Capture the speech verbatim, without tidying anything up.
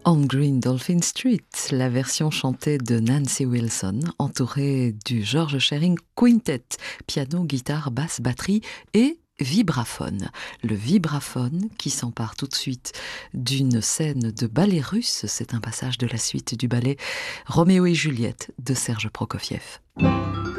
On Green Dolphin Street, la version chantée de Nancy Wilson, entourée du George Shearing Quintet, piano, guitare, basse, batterie et vibraphone. Le vibraphone qui s'empare tout de suite d'une scène de ballet russe, c'est un passage de la suite du ballet Roméo et Juliette de Serge Prokofiev.